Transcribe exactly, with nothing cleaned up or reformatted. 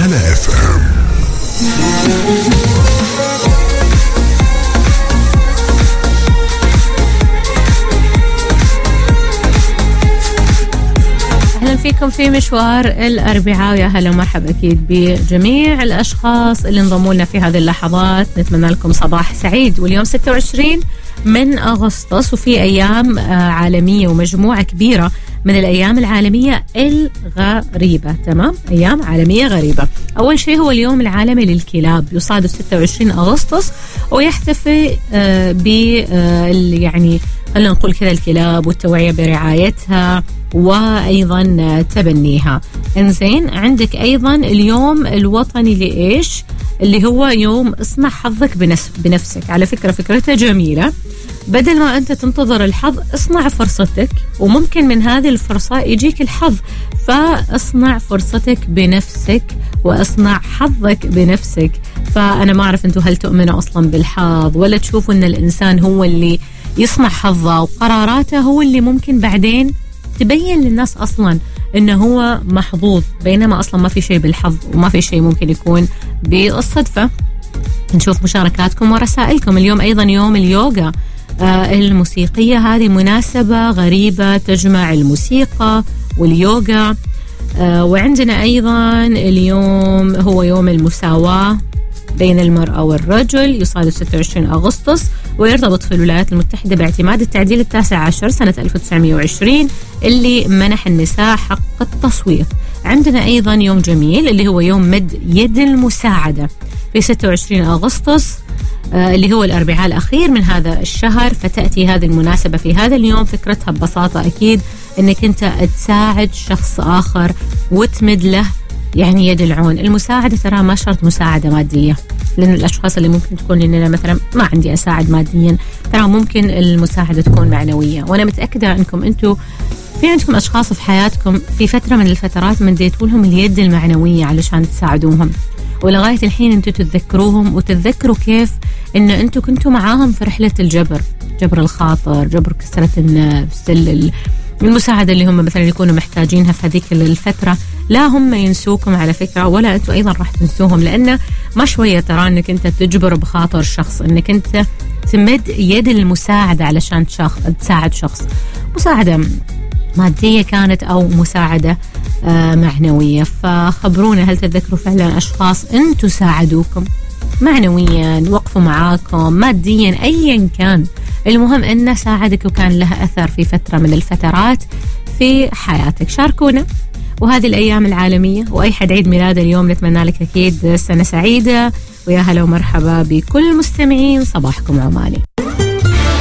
على اف ام. أهلا فيكم في مشوار الأربعاء، ويا هلا ومرحبا أكيد بجميع الأشخاص اللي انضموا لنا في هذه اللحظات. نتمنى لكم صباح سعيد. واليوم ستة وعشرين من أغسطس، وفي أيام عالمية ومجموعة كبيرة من الأيام العالمية الغريبة. تمام، أيام عالمية غريبة. أول شيء هو اليوم العالمي للكلاب، يصادف ستة وعشرين أغسطس، ويحتفي ب يعني خلينا نقول كذا الكلاب والتوعية برعايتها وأيضا تبنيها. إنزين، عندك أيضا اليوم الوطني لإيش اللي هو يوم اصنع حظك بنفسك. على فكرة فكرتها جميلة، بدل ما أنت تنتظر الحظ اصنع فرصتك، وممكن من هذه الفرصة يجيك الحظ. فاصنع فرصتك بنفسك واصنع حظك بنفسك. فأنا ما أعرف أنتوا هل تؤمنوا أصلا بالحظ، ولا تشوفوا أن الإنسان هو اللي يصنع حظه وقراراته هو اللي ممكن بعدين تبين للناس أصلا أنه هو محظوظ، بينما أصلا ما في شيء بالحظ وما في شيء ممكن يكون بالصدفة. نشوف مشاركاتكم ورسائلكم. اليوم أيضا يوم اليوغا آه الموسيقية. هذه مناسبة غريبة تجمع الموسيقى واليوغا. آه وعندنا أيضا اليوم هو يوم المساواة بين المرأة والرجل، يصادف ستة وعشرين أغسطس، ويرتبط في الولايات المتحدة باعتماد التعديل التاسع عشر سنة ألف وتسعمائة وعشرين اللي منح النساء حق التصويت. عندنا أيضا يوم جميل اللي هو يوم مد يد المساعدة في ستة وعشرين أغسطس، آه اللي هو الأربعاء الأخير من هذا الشهر. فتأتي هذه المناسبة في هذا اليوم، فكرتها ببساطة أكيد أنك أنت تساعد شخص آخر وتمد له يعني يد العون. المساعدة ترى ما شرط مساعدة مادية، لأن الأشخاص اللي ممكن تكون لنا مثلا ما عندي أساعد ماديا، ترى ممكن المساعدة تكون معنوية. وأنا متأكدة أنكم أنتوا في عندكم أشخاص في حياتكم في فترة من الفترات مديتوا لهم اليد المعنوية علشان تساعدوهم، ولغاية الحين أنتوا تتذكروهم وتتذكروا كيف أن أنتوا كنتوا معاهم في رحلة الجبر، جبر الخاطر، جبر كسرة النفس، المساعدة اللي هم مثلا يكونوا محتاجينها في هذيك الفترة. لا هم ينسوكم على فكرة، ولا أنتوا أيضا راح تنسوهم، لأنه ما شوية ترى أنك أنت تجبر بخاطر شخص أنك أنت تمد يد المساعدة علشان تساعد شخص، مساعدة مادية كانت أو مساعدة آه معنوية. فخبرونا هل تتذكروا فعلا أشخاص أنتوا ساعدوكم معنويا، وقفوا معاكم ماديا، أيا كان، المهم أنه ساعدك وكان له أثر في فترة من الفترات في حياتك. شاركونا. وهذه الأيام العالمية، وأي حد عيد ميلاد اليوم نتمنى لك أكيد سنة سعيدة، ويا هلا ومرحبا بكل المستمعين. صباحكم عمالي.